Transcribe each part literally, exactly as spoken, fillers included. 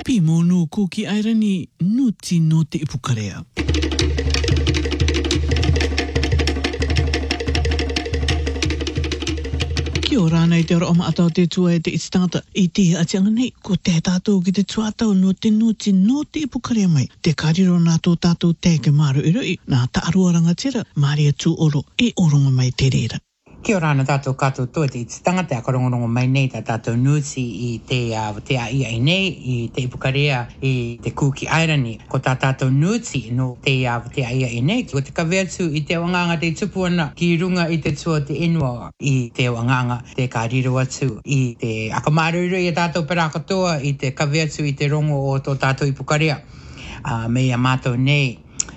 Pi monu kuki airani nuti no te ipukarea. Kia ora nei te ora o maatau te tua e te itstangata i te atianga nei ko te tātou ki te tuatau no te nuti no te ipukarea mai. Te kariro nā tō tātou te ke maru i rui nā taarua rangatira Maria tu oro e oronga mai te reira. Kia ora na tātou kātou toa te itstanga te akarongorongo mai nei tā tātou nuti i te, uh, te a ia i nei i te ipukarea i te kuki airani. Ko tā tātou nuti no te, uh, te a ia i nei. Ko te kaweatu i te wanganga te tupu ana ki runga i te tua te inua i te wanganga te kāriro atu i te akamaruru i tātou parakatoa i te kaweatu i te rongo o tō tātou ipukarea. Uh, mea mātou nei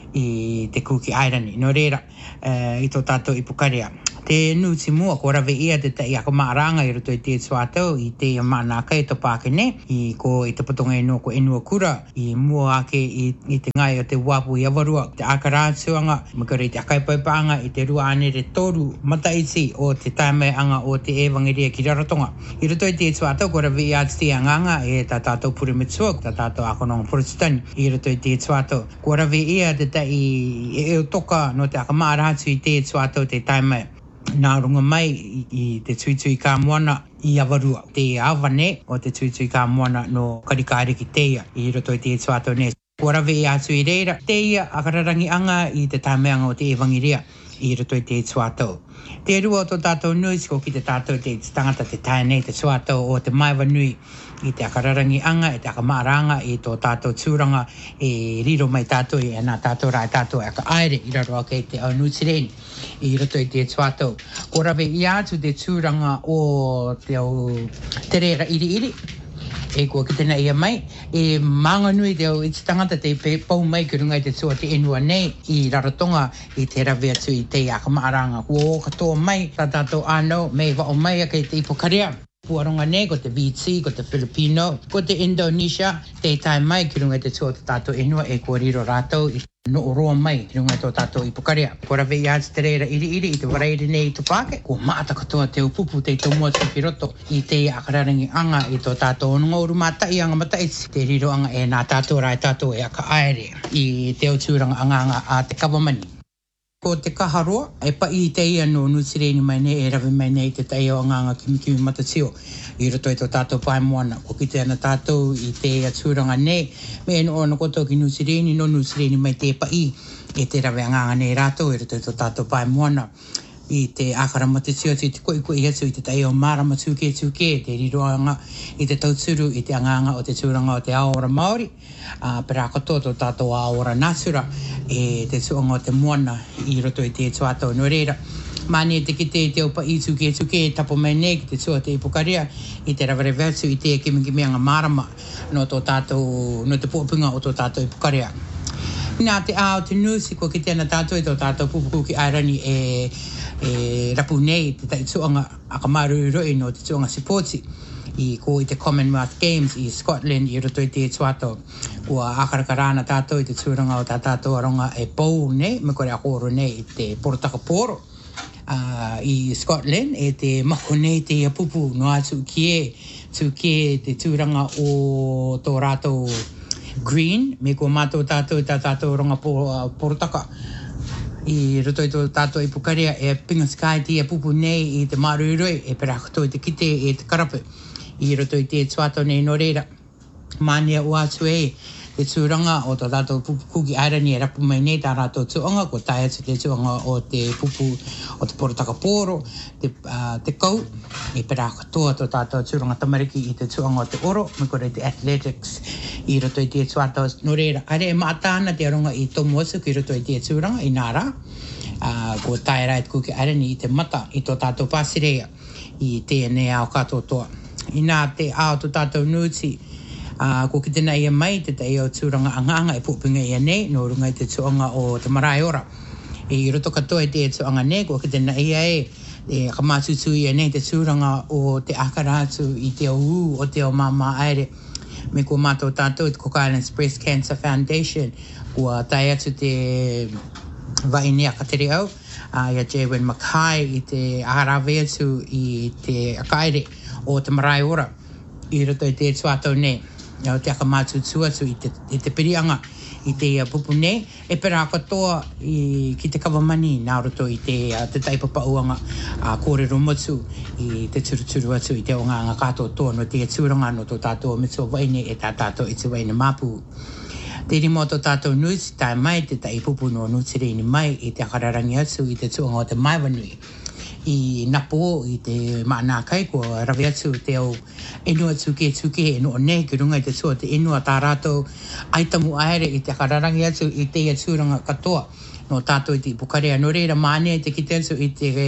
i te kuki airani. No reira uh, i tō tātou ipukarea. Te nuti mua ko rawe ia te tai ako maaranga i roto i te tuatau i te manaka i to Pākene i ko i te patonga ino ko enua kura i mua ake i, i te ngai o te wapu i awarua te akarātuanga makare i te akaipaipaanga i te rua ane re toru mataiti o te taimai anga o te ewangeria ki Rarotonga. I roto i te tuatau ko rawe ia te anganga e tā tātou purimetua tā tātou akononga Protestani i roto i te tuatau. Ko rawe ia te tai e eo toka no te akamaaratu i te tuatau te taimai. Nā runga mai i, i te tuitui ka moana i awarua. Te awane o te tuitui ka moana no karikaere ki teia i roto i te tuatau ne. Ko rawe i atu i reira, teia akararangi anga i te tāmeanga o te ewangiria i roto i te tuatau. Te rua o tō tātou nui ko ki te tātou te tangata te tae nei te tuatau o te maiwa nui i te akararangi anga, i te akamaaranga, i tō tātou tūranga e riro mai tātou i ana tātou rai tātou e aka aere i raro ake te au nutireni i roto i te tuatau. Ko rawe i atu te tūranga o te au te reira iri iri. E kua ki tēnā ia mai, e maanga nui te au i te tangata te pau mai ki runga i te tua te enua nei i Rarotonga i te rawe atu i te akamaaranga. Kua o katoa mai, tā tātou anau, mei wao mai ake i te ipokarea. Puaronga nei, ko te V T, ko te Filipino, ko te Indonesia, te tai mai ki runga i te tua te tātou enua e kua riro rātou i no roa mai ki runga i tō tātou ipokarea. Ko rawe i atu te reira iri iri i te warairi nei i te Pāke, ko maata katoa te upupu te te mua tupi roto i te akararangi anga i tō tātou onunga uru mātai anga mataiti. Te riro anga e nā tātou rai tātou e aka aere i te autūranga anga anga a te kawamani. Ko te kaharoa, e pa i te ia no nutireni mai nei, e rawe mai nei te tai o anga anga kimi kimi matatio. I roto i tō tātou pai moana, ko ki te ana tātou i te atūranga nei, me eno ona koto ki nutireni, no nutireni mai te pa i, e te rawe anga anga nei rātou, i roto i tō tātou pai moana. I te akara matatio i te koi koi atu i te tai o marama tūke tūke, te riroanga i te tauturu i te anganga o te tūranga o te aora Māori, uh, pera katoa tō tātou aora Natura, e te tuanga o te moana i roto i te tuatau no reira. Mani e te ki te te opa i tūke tūke e tapo mai nei ki te tua te ipokarea i te rawarewe atu i te kimi kimi anga marama no tō tātou, no te puapunga o tō tātou ipokarea. Nā te ao te nusi ko ki tēnā tātou i tō tātou pupuku ki airani e, e rapu nei te tai tuanga akamaru roi no te tuanga sipoti i ko i te Commonwealth Games i Scotland i roto i te tuatau. Kua akarakarana tātou i te tūranga o tā tātou aronga e pou nei, me kore a koro nei i te porotaka poro uh, i Scotland e te mako nei te apupu no atu kie, tu kie te tūranga o tō rātou green, me ko mātou tātou i tā tātou ronga porotaka. I roto i tō tātou ipukarea e pinga sky te apupu nei i te maruroi e perakoto i te kite e te karapu. I roto i te tuatau nei no reira. Mania o atu e te tūranga o tō tātou pupu kuki airani e rapu mai nei tā rātou tuanga, ko tai atu te tuanga o te pupu o te porotaka poro, te, uh, te kau, e pera katoa tō tātou tūranga tamariki i te tuanga o te oro, me kore te athletics i roto i te tuatau no reira. Are e mātāna te aronga i tomu asu ki roto i te tūranga i nā rā, uh, ko tai rai te kuki airani i te mata i tō tātou pāsirea i tēnei ao katoa. I nā te ao tō tātou nuti, Uh, ko ki tēnā ia mai, te te o tūranga anganga e pupunga ia nei, no runga i te tuanga o te marae ora. E i roto katoa i te tuanga nei, ko ki tēnā ia e, e kamatutu ia nei te tūranga o te akaratu i te au o te o mama aere. Me ko mātou tātou i te Cook Islands Breast Cancer Foundation, kua tai atu te vainea katere au, uh, ia Jaywen Mackay i te aharawe atu i te akaere o te marae ora. I roto i te tuatau nei. o te aka mātutua su i te, i te pirianga i te uh, pupu nei, e pera katoa i, ki te kawamani nā roto i te, uh, te taipapa uanga uh, kōrero motu i te turuturu atu i te o ngā ngā kātoa toa no te tūranga no tō tātou mitua waine e tā tātou i te waine māpū. Te rimo tō tātou nusi tai mai te tai pupu no nutireni mai i te akararangi atu i te tuanga o te maiwanui. I napo i te maana kai ko rawe atu te au enua tuke tuke e no nei ki runga i te tua te enua tā rātou aitamu aere i te kararangi atu i te aturanga katoa no tātou i te ipukarea no reira maane i te kite atu i te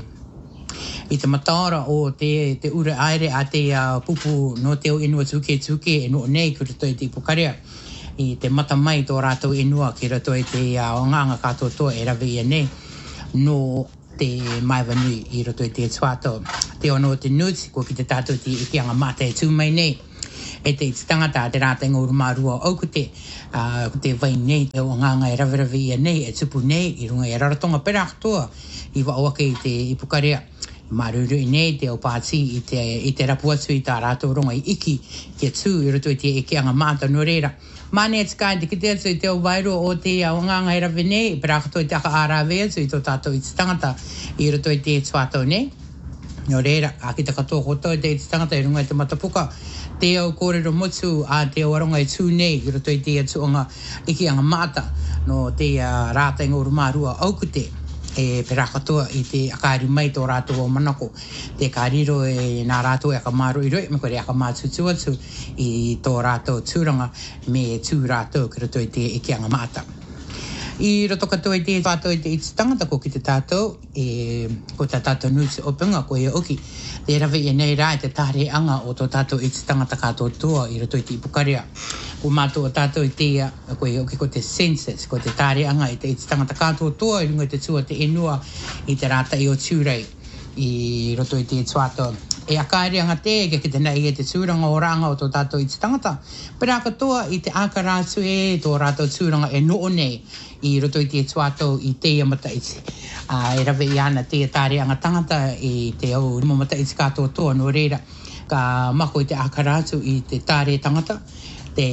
i te mataora o te, te ure aere a te uh, pupu no te au enua tuke tuke e no nei ki rato i te ipukarea i te mata mai tō rātou enua ki rato i te uh, o nganga katoa toa e rawe ia nei no te maiwanui i roto i te tuato. Te ono te nuti, ko ki te tātou te ikianga mata e tūmai nei. E te tangata te rātenga urumārua au ko te, uh, ko te vai nei, te o nganga e rawirawi ia nei, e tupu nei, i runga e raratonga pera katoa, i wa oake i te ipukarea. Maruru i nei, te o pāti i te, i te rapu atu i tā rātou ronga i iki, ki atu i roto i te ikianga mata no reira. Mane e tika te kite atu i te o wairo o te o nganga e rawe nei, pera katoa i te aka ārawe atu i tō tātou i te tangata i roto i te tuatau nei. No reira, a ki te katoa koto i te i te tangata i runga i te matapuka, te o kōrero motu a te o aronga i tū nei i roto i te atuonga ikianga mata no te uh, rātenga urumārua au ko te. E pera katoa i te akari mai tō rātou o manako. Te kāriro e nā rātou e akamaru i roi, me kore akamātutu atu i tō rātou tūranga me tū rātou ki roto i te ikianga mata. I roto katoa i te tātou i te iti tangata ko ki te tātou, e, ko te tātou nuti o pinga ko e oki. Te rawe e nei rā i te tāre anga o tō tātou iti tangata kātou toa i roto i te ipukarea. Ko mātou o tātou i te ia, ko e oki ko te senses, ko te tāre anga i te iti tangata kātou toa i runga i te tua te enua i te rāta i o tūrei i roto i te tuato. E akaere anga te, ke ki te nei e te tūranga o ranga o tō tātou i te tangata. Pera katoa i te ākarātu e tō rātou tūranga e noo nei i roto i te tuato i te amata iti. Uh, e rawe i ana te tāre anga tangata i te au rimo mata iti kātou toa no reira. Ka mako i te ākarātu i te tāre tangata. Te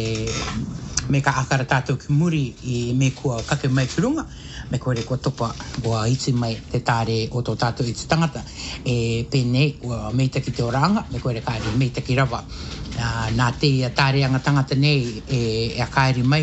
me ka akara tātou ki muri i me kua kake mai ki runga. Me kore kua topa kua iti mai te tāre o tō tātou i te tangata. E pēnei kua meita ki te oranga, me kore kāre meita ki rawa. Uh, nā te tāre anga tangata nei e, e a kairi mai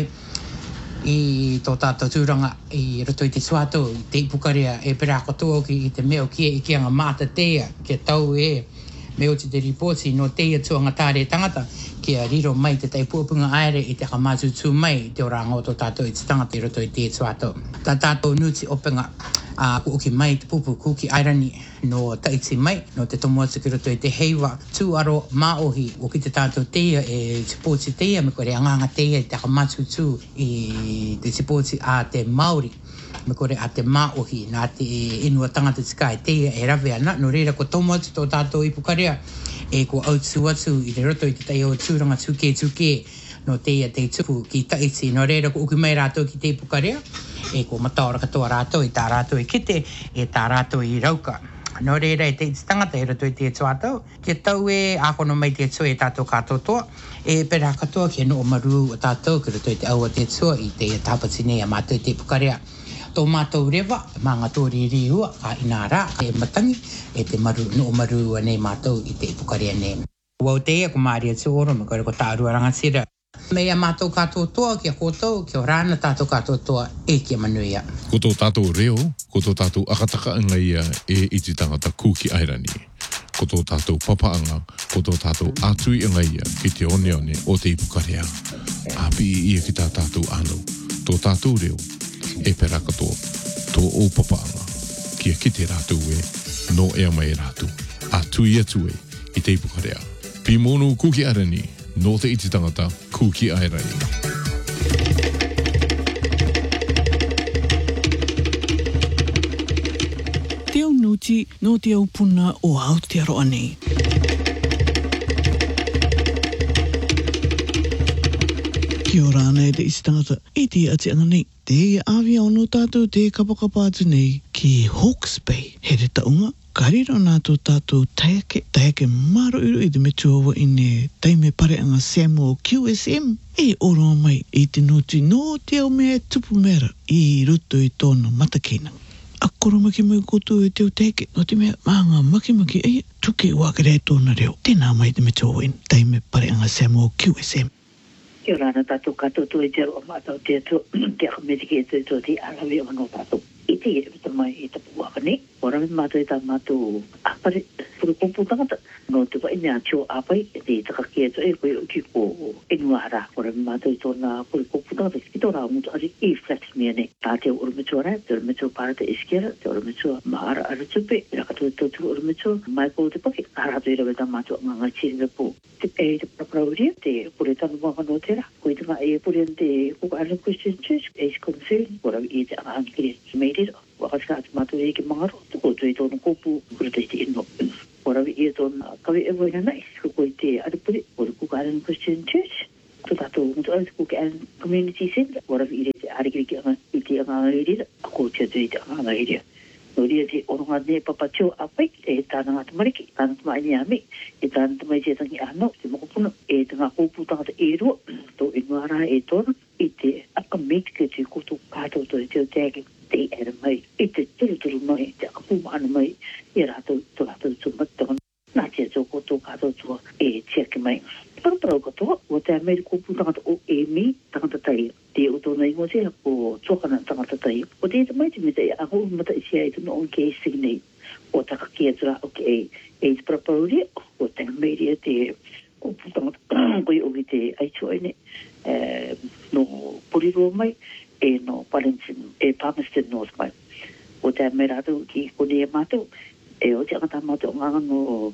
i tō tātou tūranga i roto i te suato, i te ipukarea e pera katoa ki i te meo kia i kianga māta teia, kia tau e meo te te ripoti no teia tuanga tāre tangata, kia riro mai te taipuapunga aere i te kamātu tū mai te oranga o tō tātou i te tangata i roto i te suato. Tā tātou nuti opinga a uh, uki mai te pupu kuki airani no taiti mai, no te tomo atu ki roto i te heiwa tū aro maohi o ki te tātou teia e tipoti teia, me kore anganga teia i te kamātu tū i te tipoti a te Māori. Me kore a te maohi, nā te inua tangata tika e teia e rawe ana, no reira ko tomo atu tō tātou i pukarea e ko autu atu i te roto i te teia o tūranga tuke tuke no teia te tupu ki taiti, no reira ko uki mai rātou ki te pukarea e ko mataora katoa rātou i tā rātou i kite e tā rātou i rauka. No reira e te iti tangata e roto i te tuatau, kia tau e ākono mai te tua e tātou kātou toa, e pera katoa kia no o maru o tātou ki roto i te aua te tua i te tāpati nei a mātou i te pukarea. Tō mātou rewa, mānga tōri rihua, ka ina rā, e matangi, e te maru, no o maru nei mātou i te pukarea nei. Wau teia ko Māria Tūoro, me kore ko tārua rangatira. Mea mātou kātou toa, kia kōtou, kia rāna tātou kātou toa, e kia manuia. Ko tō tātou reo, ko tō tātou akataka anga ia e iti tangata kuki airani. Ko tō tātou papaanga, ko tō tātou ātui anga ia ki te one one o te ipukarea. Api ia ki tā tātou anu, tō tātou reo, e pera katoa, tō o papaanga, kia ki te rātou e, no ea mai rātou, ātui atu e, i te ipukarea. Pi monu kuki airani, no te iti tangata kuki airani. Te au nuti no te au puna o Aotearoa nei. Kia ora nei te istangata i te ati anga nei. Te awia o no tātou te kapakapa atu nei ki Hawke's Bay. He re taunga, kariro nātou tātou taike, taike maro iru i te metuawa i ne taime pare anga Samuel Q S M. E oro mai i te noti no te au mea tupu mera i ruto i tōna matakena. A koro maki mai koto e teo taike, no te mea maanga maki maki e tuke wakare tōna reo. Tēnā mai te metuawa i taime pare anga Samuel Q S M. Kia ora na tātou katoa tō e te roa mātou te ato, te akameti e tō te arawi o no tātou. I te e rita mai i tapu wakane, ora me mātou i tā mātou apare, puru kumpu tangata. No te wa ina tio apai, e te takaki e tō e koe o ki ko enuara. Ora me mātou i tōna puru kumpu tangata, ki tō rā mutu ari i flex mea ne. Tā te o urumetua rai, te urumetua pārata iskera, te urumetua maara aratupe, e rakatua tōtu urumetua, mai ko te paki, harato i rawe tā mātou nganga tiri po. Te e te praprauria, te pure tanu mga no tera, koe te ngā e pure te Cook Island Christian Church, Ace Concern, ora i te angangiri meirira, wakasika atu mātou e ki mangaro, te koto i tōna kōpu, kura te te ino. Ora i e tōna kawe e waina nei, ko koe te aripure, ora Cook Island Christian Church, tō tātou mutu au te Cook Island Community Centre, ora i te arikiri ki anga, i te angangairira, a ko te atu i te angangairira. No ria te oronga ne papatio apai, e tāna ngā tamariki, tāna tamai ni ame, e tāna tamai te tangi ano, te mokopuna, e te ngā kōpū tangata e rua, tō inuara e tōna, i te akametika te koto kātou tō te teo tēke, te era mai, i te turuturu mai, te akapuma ana mai, i rātou tō rātou tō matanga, nā tia tō koto kātou tō e tiake mai. Paraparau katoa, o te ameri kōpū tangata o e mi, tangata tai, te o tōna ingo te o tōkana tangata tai. O te mai te mita e aho mata i sia e tōna o ke signei, o takaki e tura o ke e e te paraparau ria, o te ameri e te kōpū tangata, koe o ki te aichoene, no Porirua mai, e no Wellington, e Palmerston North mai. O te ameri atu ki kone e mātou, e o te angata mātou nganga no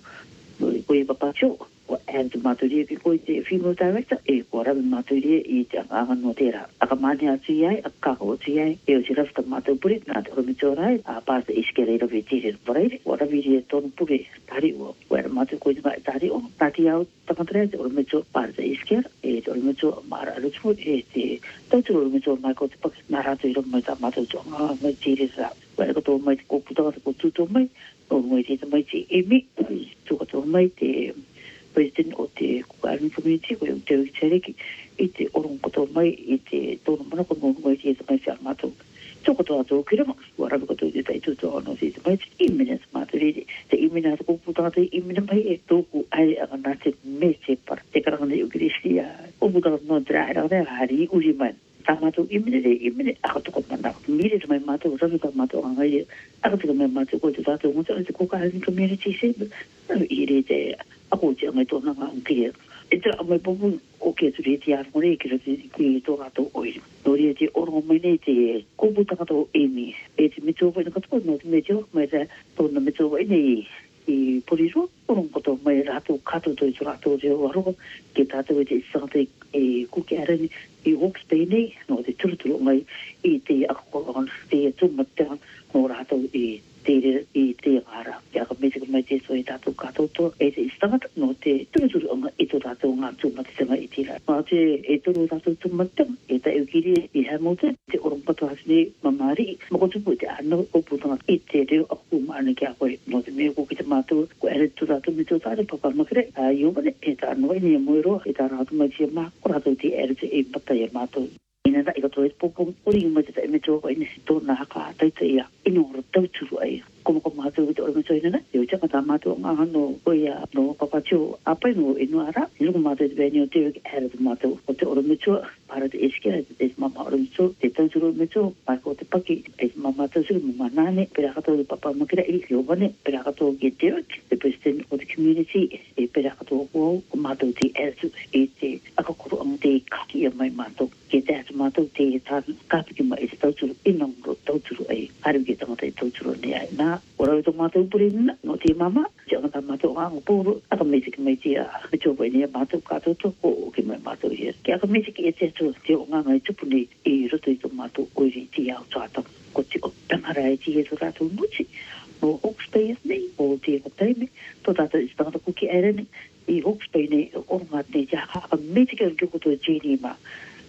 koe papatio, o and māturia ki koe te female director, e kua rawi māturia i te anganga no tērā. Aka mani atu iai, a kako o tu iai, e o te rafta mātou puri, nā te oromito rai, a pāta iskere i rawi tīre whareire, o rawi ria tōnu puri tāri o, o era mātou koe te mai tāri o, tāti au takantarea te oromito pāta iskere, e te oromito mara arutu, e te tauturu oromito mai ko te paki, nā rātu i rawi mai tā mātou tō ngā mai tīre rā. O era kato mai te kōputanga te kōtūtō mai, o mai te mai te emi, tō kato mai te President o te Cook Island Community, koe o te Uitereki, i te orong koto mai, i te tōna mana ko nōngu mai te mai whia mātou. Tō koto ato o kirama, ua rawi koto i te taituto anō te mai te imina te mātou riri. Te imina te kōputanga te imina mai e tōku aere anga nā te me te para. Te karanga nei o kirisi a kōputanga nō te rāi rāi hari uri mai. Tā mātou imine re imine, aka toko mana. Mire te mai mātou, rawi ka mātou angai, aka tika mai mātou koe te tātou mūta, te Cook Island Community Centre. Rawi i re te ako te angai tōna ngā unkirea. E te amai popu o ke atu re te aramore e kira te ki tō rātou oiri. Nō rea te orongo mai nei te kōputanga tō emi. E te metoa ina katoa, nō te metoa, mai te tōna metoa ina i i Porirua. Orongo koto mai rātou kato tō i tō rātou te o aroha. Ke tātou e te isangata e kuke arani i Hawke's Bay nei. Nō te turuturu mai i te akakoran, te tūmatea nō rātou i tere i te ngāra. Te aka metika mai te so i tātou kātou tō e te istangata no te turuturu anga i tō tātou ngā tūmatitanga i tira. Mā te e tōru tātou tūmatitanga e ta eukiri i Hamilton, te orongpato hasne mamari, makotupu te ano oputanga i te reo aku maana ki a koe. No te mea ko ki te mātou, ko ere tō tātou me tō tāre papa makere, a iobane, e tā anoi ni a moeroa, e tā rātou mai tia mā, ko rātou te ere te e pata i a mātou. Ina da, i kato e popong, ori mai te ta e me tō ko ina si tō nā haka taita ia, ino ora tauturu ai. Como ko mātou i te ora me tō ina na, e o tia kata mātou ngā hano koe a no papatio apai no inu ara, inu ko mātou i te bēni o te wiki ere te mātou, o te ora me tō, para te eskera, e te mama ora me tō, te tauturu me tō, pai ko te paki, e te mama tau suri mama nane, pera kato te papa makira i ki obane, pera kato ki te wiki, te president o te community, e pera kato o ko mātou te ere tu, e te akakoro ang te kaki a mai mātou, ke te atu mātou te tāna kāpiki mai e te tauturu, inongro tauturu ai, haru ki tangata e tauturu ne ai, nā, ora i tō mātou puri nina, no te mama, te angata mātou ngāngo pōru, aka meitiki mai te a, me tō pai nia mātou kātou tōko, o ki mai mātou hea. Ke aka meitiki e te atu, te o ngāngai tupuni, i roto i tō mātou oiri ti au tātang, ko te o tangara e ti e tō tātou muti, no Hawke's Bay nei, o te eka taime, tō tātou i tangata kuki ere nei, i Hawke's Bay nei, o ngāt nei te aka, aka meitiki o ki koto e Jeannie ma,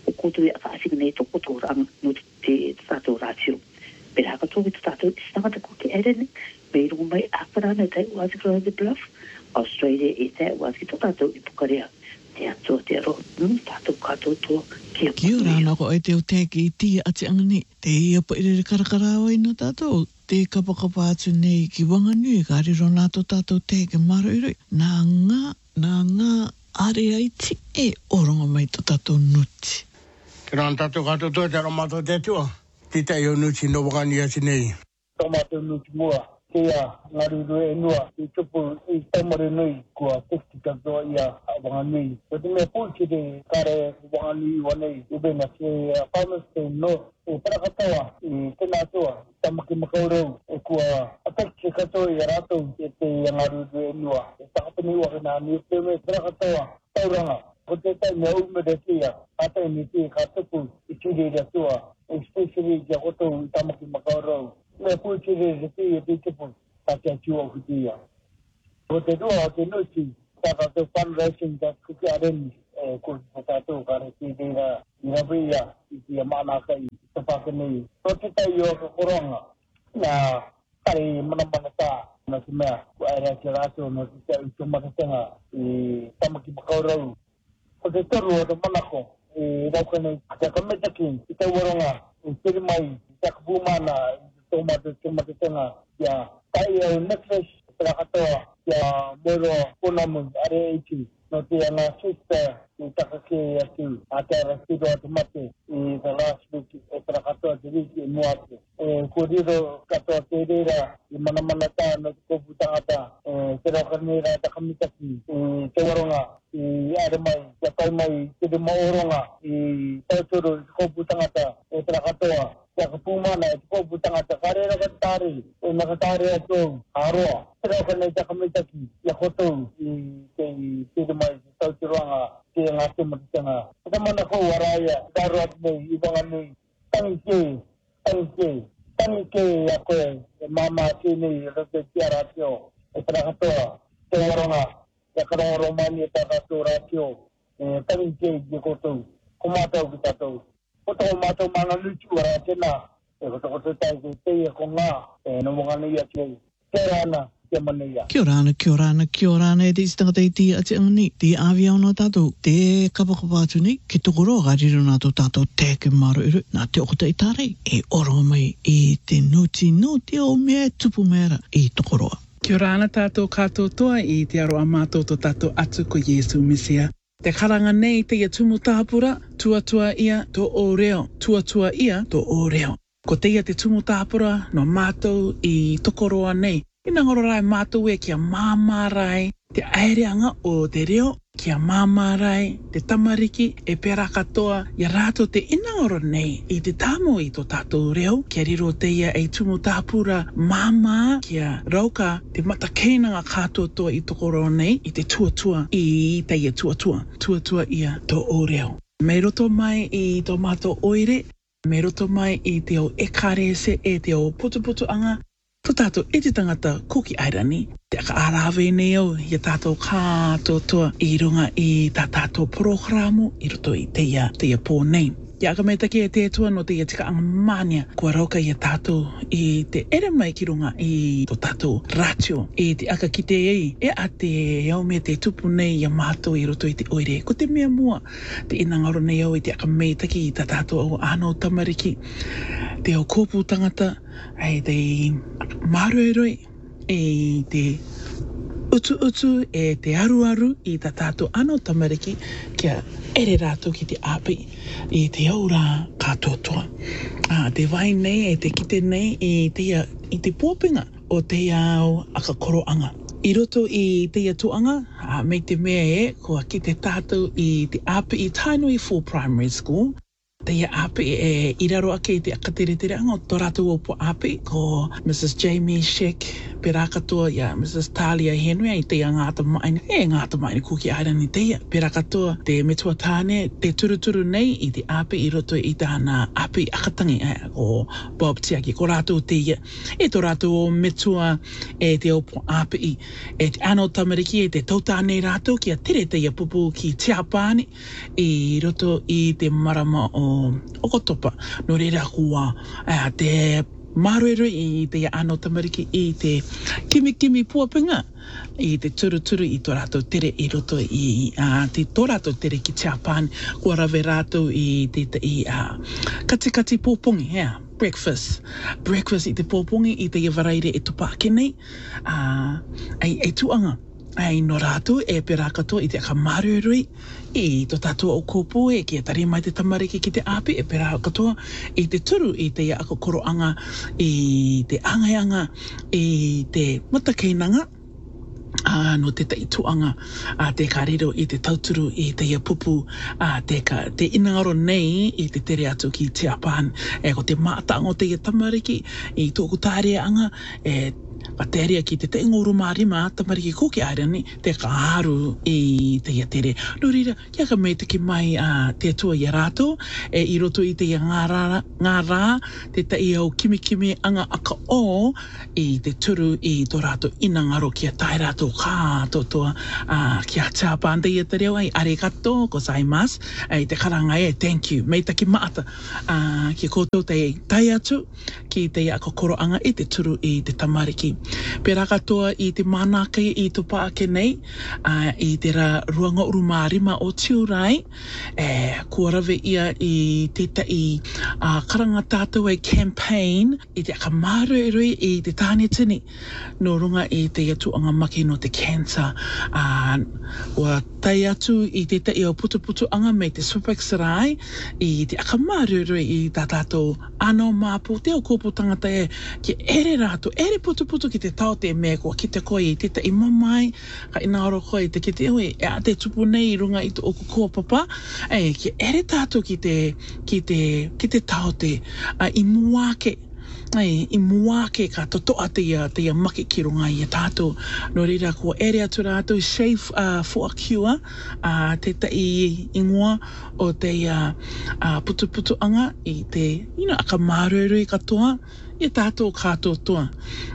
o koto ia ka asing nei to koto rang no te tato ratio pe haka to te tato stanga ko ke eren pe ru mai afara na tai was ko the bluff Australia e te was ki to tato i Pukarea te ato te ro no tato kato to Kia ora ana ko e te o te ki ti ati angani te ia pa ire karakara o ino tato te kapakapa atu nei ki wanga nui ka riro nato tato te ke maro iroi nā ngā nā ngā are aiti e oronga mai to tato nuti Kena tato kato to te romato te tua tita i o nuti no wakani ati nei Tomato nuti mua Kia ngaru e nua i tupu i tamare nui kua tekti katoa ia a wanga nui. Ko te mea pūki te kare wanga nui wanei i bena ke whamas te no e parakatoa i tēnā toa tamaki makaurau e kua a tekti katoa i a rātou e te ngaru e nua. E takapani waka nā ni te me parakatoa tauranga. Ko te tai mea umere kia atai ni te ka tupu i tiri rea toa. Especially kia koto i tamaki makaurau. Me pūki re re te e te tipu ta kia tua hutia. Ko te rua o te nuti, taka te fundraising ta kuki areni e ko te tātou ka re te reira i rabia i te manaka i te whakanei. Ko te tai o ka koronga na kare manamana tā na te mea ko aere ki rātou na te te uto makatenga i tamaki makaurau. Ko te toru o te manako i raukane te kametaki i te waronga i tere mai i te kapumana tomato tomato tenga ya tai au necklace para katoa ya moro ponamu are iti no te ana sister i takake atu atara sido tomate i the last week e para katoa te riki muate e korido katoa te reira i manamana tā no te kopu tangata e te rakanera takamitaki i te waronga i are mai te kai mai te maoronga i tautoro i kopu tangata e para katoa ya kapumana e kopu tangata karera katari e nakatari ato aroa pero kana ta kamitaki ya koto i te te mai tautiranga ke ngate matanga ta mana ko waraya darat nei ibanga nei tanke tanke tanke ya ko mama ke nei rote tiaratio e para kato te waranga ya karo romani ta kato ratio e tanke je koto kumata utato Koto mato mana lucu ara tena e koto koto tai te te ko nga e no mo ngani ya ke kerana te mania Kia ora ana, kia ora ana, kia ora ana e te istangata i ti ati angani te awi au no tātou te kapakapa atu nei ki tokoro ka riro nātou tātou te ke maro iru nā te okota i tārei e oro mai i te nuti no te o mea tupu mera i tokoroa Kia ora ana tātou kātou toa i te aro a mātou to tātou atu ko Iesu Misia. Te karanga nei te ia tumu tāpura, tuatua ia to o reo, tuatua ia to o reo. Ko te ia te tumu tāpura no mātou i tokoroa nei. Ina ngororai mātou e kia māmārai te aereanga o te reo, kia māmārai te tamariki e pera katoa i rātou te ina ngoro nei i te tāmo i to tātou reo, kia riro te ia e tumu tāpura māmā kia rauka te matakenanga kātou toa i tokoroa nei i te tuatua i te ia tuatua, tuatua ia to o reo. Me roto mai i to mātou oire, me roto mai i te o ekarese e te o putuputu anga, to tātou e te tangata Kuki Airani, te aka arawe nei au i a tātou kātou toa i runga i tā tātou programo i roto i te ia, te ia pō nei. Ia aka mei take e te tua no te ia tika anga mania kua rauka i a tātou i te ere mai ki runga i to tātou ratio i te aka ki te ei e a te au mea te tupu nei i a mātou i roto i te oire. Ko te mea mua te inangaro nei au i te aka mei take i tā tātou au ānau tamariki te au kōpū tangata ai te marueroi e te utu utu e te aru aru i tā tātou ānau tamariki kia ere rātou ki te api i te aura kātou toa. Ah, te vai nei e te kite nei i te, ia, i te pōpinga o te au aka koroanga. I roto i te ia tuanga, ah, mei te mea e, kua ki te tātou i te api i Tainui Full Primary School, Te ia api e iraro ake te akatere tere anga o tō rātou o po api ko Missus Jamie Sheck pera katoa ia Missus Talia Henry i te ia ngāta maina e ngāta maina kuki airani te ia pera katoa te metua tāne te turuturu nei i te api i roto i tāna api akatangi e, o Bob Tiaki ko rātou te ia e tō rātou o metua e te opo api i e te ano tamariki e te tautāne rātou ki a tere te ia pupu ki te apāne i roto i te marama o o kotopa no reira kua uh, te maruero i te ano tamariki i te kimi kimi puapinga i te turu turu i tō rātou tere i roto i uh, te tō rātou tere ki te apāne kua rave rātou i te te i uh, kati kati pōpongi yeah. breakfast breakfast i te pōpongi i te waraire e tupa ake nei uh, ai, ai tuanga ai no rātou e pera katoa i te aka marurui i tō tātua o kōpū e ki a tari mai te tamariki ki te api e pera katoa i te turu i te ia ako koroanga i te angaianga i te matakeinanga Uh, no te taituanga uh, te kariro i te tauturu i te ia pupu uh, te, ka, te inangaro nei i te tere atu ki te apān e ko te mātanga o te ia tamariki i tōku tārea anga e Pateria ki te te ngoru marima tamariki ko ki airani te kāru i te ia tere. No rira, kia ka mei te ki mai uh, te atua i rātou e i roto i te ia ngā rā, ngā rā te ta i au kimi kimi anga aka o i te turu i tō rātou inangaro ki a tai rātou kā totoa uh, ki a tāpān te ia te reo ai arigato gozaimasu ai te karanga e thank you mei taki maata uh, ki koutou te tai atu ki te ia kokoroanga i te turu i te tamariki. Pera katoa i te mānakai i tō paake nei uh, i te ra ruanga urumārima o Tiurai e kua rave ia i te tai uh, karanga tātou e campaign i te akamārui i te tāne tini no runga i te atuanga maki no te cancer uh, ua tai atu i te tai o putu putu anga me te Swifexerai i te akamārui i tā tātou ano māpu te o kōpū tangata e ki ere rātou, ere putu putu ki te tau te mea kua ki te koe i te te imamai ka inaoro koe te ki te hui e a te tupu nei runga i te oku kua papa e ki ere tātou ki te ki te, ki te tau te uh, i muake Ai, i muake ka totoa te ia, te ia maki ki runga i a tātou. No rira kua ere atu rātou shave uh, for a cure, uh, te ta i ingoa o te uh, uh, putu putu anga i te, you know, aka marurui katoa, i tātou kātou toa.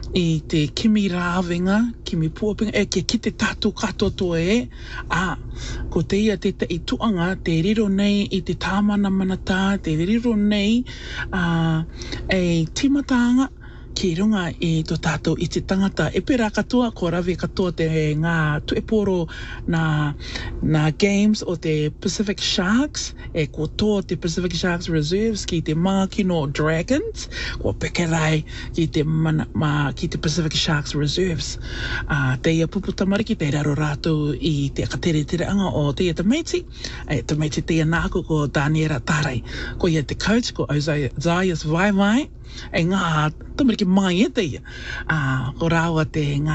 I te kimi rāwenga, kimi puapinga, e ke ki te tātou katoa toa e, a, ko te ia te te i tuanga, te riro nei i te tāmana manata, te riro nei, uh, e timatanga, ki runga i tō tātou i te tangata. E pera katoa, ko rawe katoa te ngā tueporo na, na games o te Pacific Sharks, e ko tō te Pacific Sharks Reserves ki te Mākino Dragons, ko pekerai ki te, mana, ma, ki te Pacific Sharks Reserves. Uh, te ia pupu tamariki, te raro rātou i te akatere tere anga o te ia tamaiti, e tamaiti te ia nāko ko Daniela Tarai, ko ia te coach, ko Isaias Vaivai, e ngā tamariki mai e te ia. Uh, ko rāua te ngā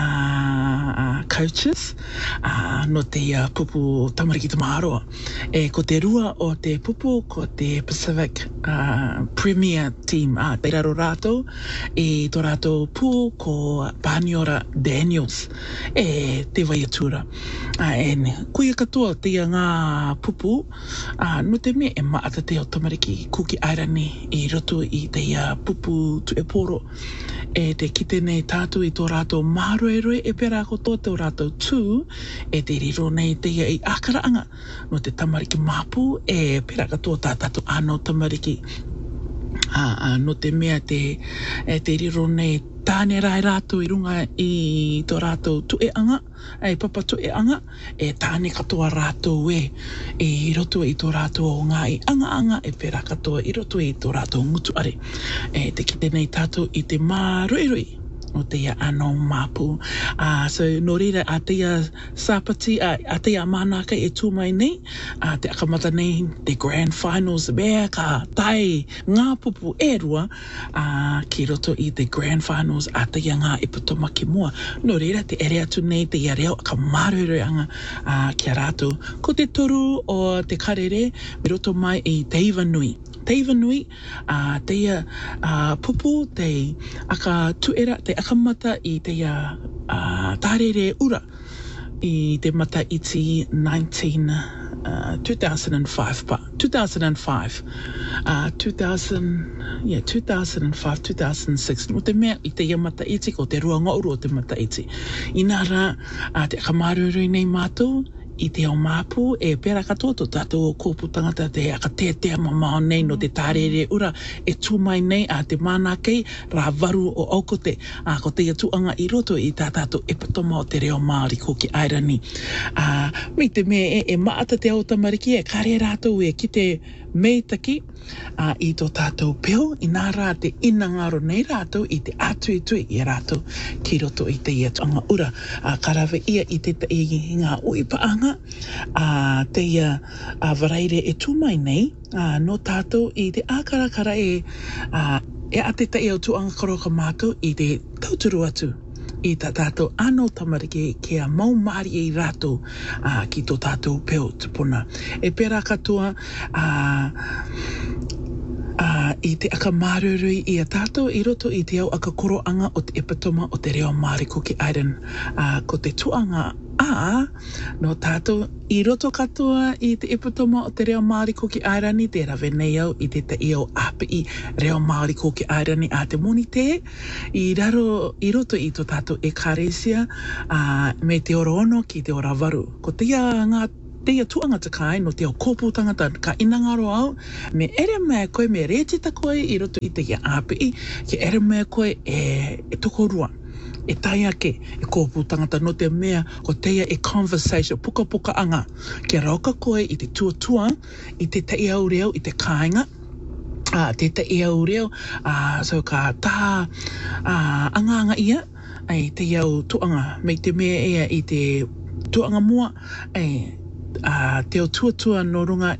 uh, coaches uh, no te ia pupu tamariki tamaroa. E ko te rua o te pupu ko te Pacific uh, Premier Team. Uh, te raro rātou e tō rātou pū ko Paniora Daniels e te vaiatura. Uh, e kuia katoa te ia ngā pupu uh, no te mea e maata te o tamariki kuki airani i roto i te ia pupu tu e poro e te kite nei tātou i tō rātou māroeroe e pera ko tō tō rātou tū e te riro nei te ia i ākaraanga no te tamariki māpū e pera ka tō tātou anō tamariki a, a, no te mea te, e te riro nei tāne rai rātou i runga i tō rātou tueanga, e papa tueanga, e tāne katoa rātou e, e i roto i tō rātou o ngā i anga anga, e pera katoa i roto i tō rātou ngutu are. E te kite nei tātou i te mā rui rui, o te ia ano mapu. Uh, so no reira a te ia sapati, a, a te ia manaka e tū mai nei, a te akamata nei, te grand finals, mea ka tai ngā pupu e rua, uh, ki roto i te grand finals a te ia ngā ipatoma ki mua. No reira te ere atu nei, te ia reo ka marere anga uh, ki a rātou. Ko te toru o te karere, me roto mai i te iwa nui. Te iwa nui, uh, te ia uh, pupu, te aka tuera, te akamata i te ia uh, tarere ura i te mata iti nineteen, uh, two thousand five, pa, two thousand five, uh, two thousand, yeah, two thousand five, two thousand six, mo te mea i te ia mata iti, ko te rua ngauru o te mata iti. Ina rā, uh, te akamaruru nei mātou, i te ao māpu e pera katoa tō tātou o kōpu tangata te aka tētea mamao nei no te tārere ura e tūmai nei a te mana kei rā varu o aukote a ko te atuanga i roto i tā tātou e patoma o te reo Māori ko ki Airani. A, me te me e, e maata te ao tamariki e kare rātou e ki te meitaki a, i tō tātou peo i nā rā te inangaro nei rātou i te atui tui i rātou ki roto i te atuanga ura a karawe ia i te i ngā ui paanga a te ia a waraire e tūmai nei a no tātou i te ākarakara e a e ate te eo tuanga karoka mātou i te tauturu atu i tā tātou anō tamariki ke a mau maari e rātou a ki tō tātou peo tupuna. E pera katoa a Uh, i te aka marurui i a tātou i roto i te au aka koroanga o te epatoma o te reo Māori ko ki Airan uh, ko te tuanga a no tātou i roto katoa i te epatoma o te reo Māori ko ki Airani te rawe nei au i te te iau api i reo Māori ko ki Airani a te moni te i raro i roto i tō tātou e kāresia uh, me te oro ono ki te ora waru ko te ia ngā te ia tuanga takai no te au kōpū tangata ka inangaro au me ere mea koe me rētita koe i roto i te ia āpi ki ere mea koe e, e toko rua e tai ake e kōpū tangata no te mea ko teia e conversation puka puka anga ki rauka koe i te tuatua i te te iau reo i te kāinga uh, te te iau reo uh, so ka tā uh, anga anga ia ai te iau tuanga me te mea ea i te tuanga mua ai Uh, te o tuatua no runga